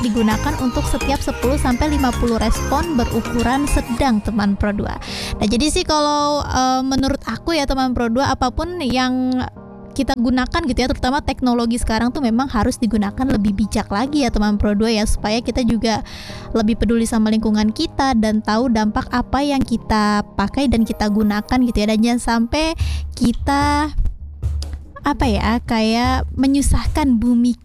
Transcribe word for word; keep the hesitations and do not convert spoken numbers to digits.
digunakan untuk setiap sepuluh sampai lima puluh respon berukuran sedang teman Pro dua. Nah, jadi sih kalau uh, menurut aku ya teman Pro dua, apapun yang kita gunakan gitu ya, terutama teknologi sekarang tuh memang harus digunakan lebih bijak lagi ya teman Pro dua ya, supaya kita juga lebih peduli sama lingkungan kita dan tahu dampak apa yang kita pakai dan kita gunakan gitu ya, dan jangan sampai kita apa ya kayak menyusahkan bumi